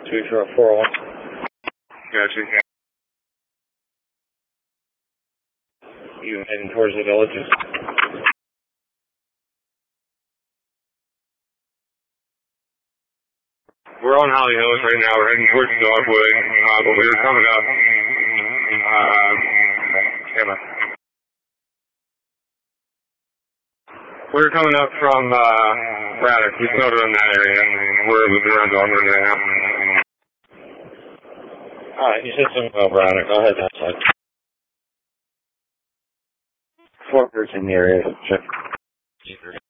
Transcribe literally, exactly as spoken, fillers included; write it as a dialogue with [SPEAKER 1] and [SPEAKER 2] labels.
[SPEAKER 1] two zero four one.
[SPEAKER 2] Gotcha.
[SPEAKER 1] You heading towards the villages?
[SPEAKER 2] We're on Holly Hills right now. We're heading towards Dogwood, uh, but we were coming up. Uh, Emma. We were coming up from uh, Braddock. We snowed in that area. We're moving around Dogwood right now.
[SPEAKER 1] Alright, you said something about Braddock. Go ahead, that's like four birds in the area. Check.